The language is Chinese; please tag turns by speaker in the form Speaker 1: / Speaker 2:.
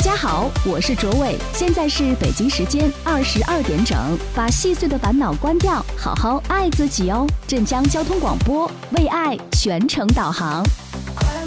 Speaker 1: 家好，我是卓伟，现在是北京时间22点整，把细碎的烦恼关掉，好好爱自己哦。镇江交通广播，为爱全程导航。